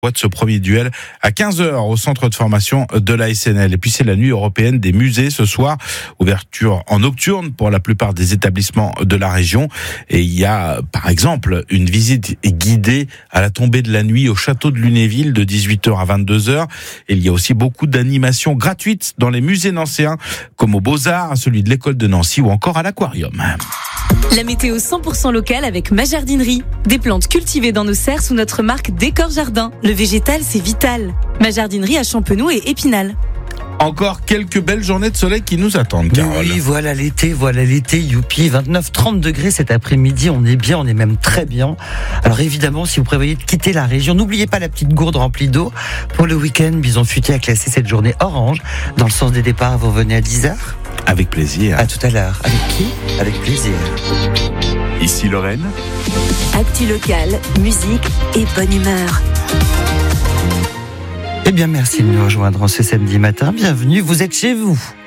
de ce premier duel à 15h au centre de formation de la SNL. Et puis c'est la nuit européenne des musées ce soir, ouverture en nocturne pour la plupart des établissements de la région. Et il y a par exemple une visite guidée à la tombée de la nuit au château de Lunéville de 18h à 22h. Et il y a aussi beaucoup d'animations gratuites dans les musées nancéens comme au Beaux-Arts, celui de l'école de Nancy ou encore à l'Aquarium. La météo 100% locale avec ma jardinerie. Des plantes cultivées dans nos serres sous notre marque Décor Jardin. Le végétal, c'est vital. Ma jardinerie à Champenoux et Épinal. Encore quelques belles journées de soleil qui nous attendent, Carole. Oui, voilà l'été, youpi, 29-30 degrés cet après-midi, on est bien, on est même très bien. Alors évidemment, si vous prévoyez de quitter la région, n'oubliez pas la petite gourde remplie d'eau. Pour le week-end, Bison Futé a classé cette journée orange. Dans le sens des départs, vous revenez à 10h. Avec plaisir. À tout à l'heure. Avec qui ? Avec plaisir. Ici Lorraine. Actu local, musique et bonne humeur. Eh bien, merci de nous rejoindre ce samedi matin. Bienvenue, vous êtes chez vous.